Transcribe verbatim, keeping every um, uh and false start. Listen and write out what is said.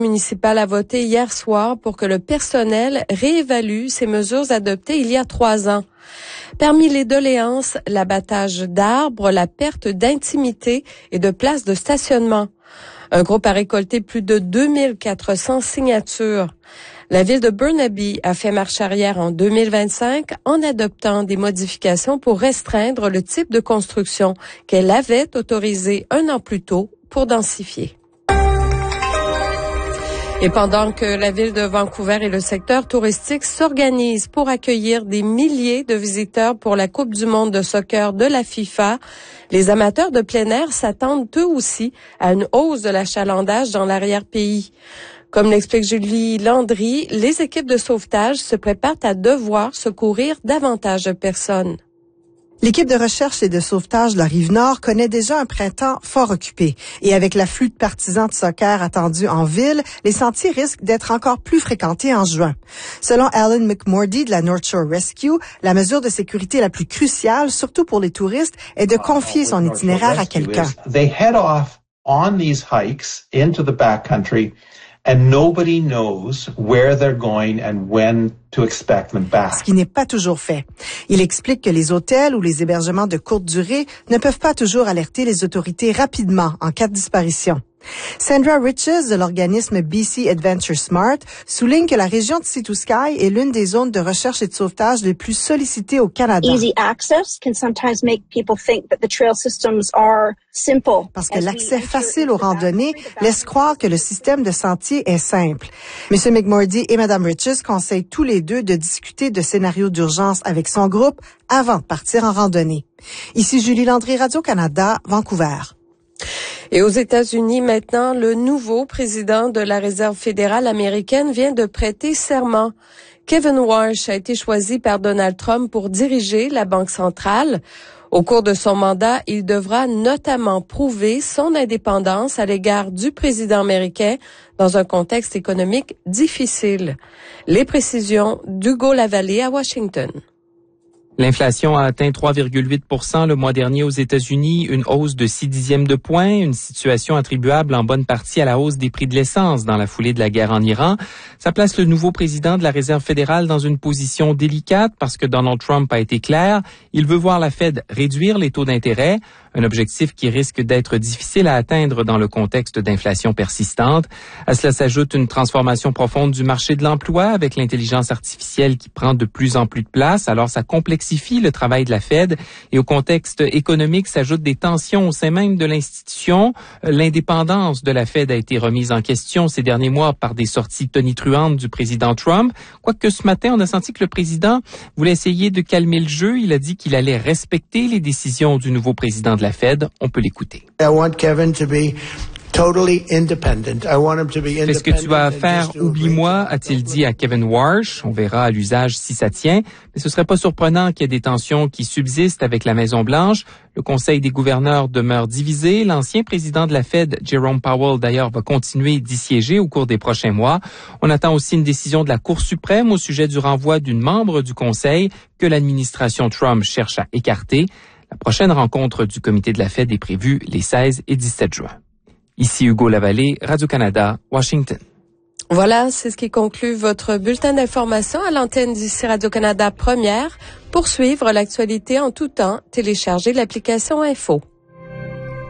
municipal a voté hier soir pour que le personnel réévalue ces mesures adoptées il y a trois ans. Parmi les doléances, l'abattage d'arbres, la perte d'intimité et de places de stationnement. Un groupe a récolté plus de deux mille quatre cents signatures. La ville de Burnaby a fait marche arrière en deux mille vingt-cinq en adoptant des modifications pour restreindre le type de construction qu'elle avait autorisé un an plus tôt pour densifier. Et pendant que la ville de Vancouver et le secteur touristique s'organisent pour accueillir des milliers de visiteurs pour la Coupe du monde de soccer de la FIFA, les amateurs de plein air s'attendent eux aussi à une hausse de l'achalandage dans l'arrière-pays. Comme l'explique Julie Landry, les équipes de sauvetage se préparent à devoir secourir davantage de personnes. L'équipe de recherche et de sauvetage de la Rive-Nord connaît déjà un printemps fort occupé. Et avec l'afflux de partisans de soccer attendus en ville, les sentiers risquent d'être encore plus fréquentés en juin. Selon Alan McMordy de la North Shore Rescue, la mesure de sécurité la plus cruciale, surtout pour les touristes, est de confier son itinéraire à quelqu'un. They head off on these hikes into the backcountry and nobody knows where they're going and when to expect them back. Ce qui n'est pas toujours fait. Il explique que les hôtels ou les hébergements de courte durée ne peuvent pas toujours alerter les autorités rapidement en cas de disparition. Sandra Riches de l'organisme B C Adventure Smart souligne que la région de Sea to Sky est l'une des zones de recherche et de sauvetage les plus sollicitées au Canada. Easy access can sometimes make people think that the trail systems are simple. Parce que l'accès facile aux randonnées laisse croire que le système de sentiers est simple. Monsieur McMordy et Madame Riches conseillent tous les deux de discuter de scénarios d'urgence avec son groupe avant de partir en randonnée. Ici Julie Landry, Radio-Canada, Vancouver. Et aux États-Unis, maintenant, le nouveau président de la Réserve fédérale américaine vient de prêter serment. Kevin Warsh a été choisi par Donald Trump pour diriger la Banque centrale. Au cours de son mandat, il devra notamment prouver son indépendance à l'égard du président américain dans un contexte économique difficile. Les précisions d'Hugo Lavallée à Washington. L'inflation a atteint trois virgule huit pour cent le mois dernier aux États-Unis, une hausse de six dixièmes de point, une situation attribuable en bonne partie à la hausse des prix de l'essence dans la foulée de la guerre en Iran. Ça place le nouveau président de la Réserve fédérale dans une position délicate parce que Donald Trump a été clair. Il veut voir la Fed réduire les taux d'intérêt, un objectif qui risque d'être difficile à atteindre dans le contexte d'inflation persistante. À cela s'ajoute une transformation profonde du marché de l'emploi avec l'intelligence artificielle qui prend de plus en plus de place. Alors ça complexifie le travail de la Fed et au contexte économique s'ajoutent des tensions au sein même de l'institution. L'indépendance de la Fed a été remise en question ces derniers mois par des sorties tonitruantes du président Trump. Quoique ce matin, on a senti que le président voulait essayer de calmer le jeu. Il a dit qu'il allait respecter les décisions du nouveau président de la Fed. On peut l'écouter. I want Kevin to be totally independent. I want him to be independent. Fais ce que tu vas faire, oublie-moi, a-t-il dit à Kevin Warsh. On verra à l'usage si ça tient. Mais ce serait pas surprenant qu'il y ait des tensions qui subsistent avec la Maison-Blanche. Le Conseil des gouverneurs demeure divisé. L'ancien président de la Fed, Jerome Powell, d'ailleurs, va continuer d'y siéger au cours des prochains mois. On attend aussi une décision de la Cour suprême au sujet du renvoi d'une membre du Conseil que l'administration Trump cherche à écarter. La prochaine rencontre du comité de la Fed est prévue les seize et dix-sept juin. Ici Hugo Lavallée, Radio-Canada, Washington. Voilà, c'est ce qui conclut votre bulletin d'information à l'antenne d'ici Radio-Canada Première. Pour suivre l'actualité en tout temps, téléchargez l'application Info.